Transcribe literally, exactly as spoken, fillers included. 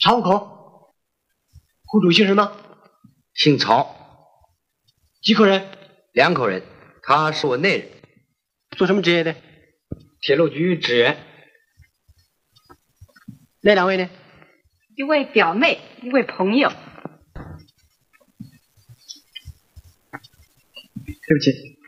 查户口。户主姓什么？ 姓曹。 几口人？ 两口人。他是我内人。 做什么职业的？ 铁路局职员。 那两位呢？ 一位表妹，一位朋友。 对不起。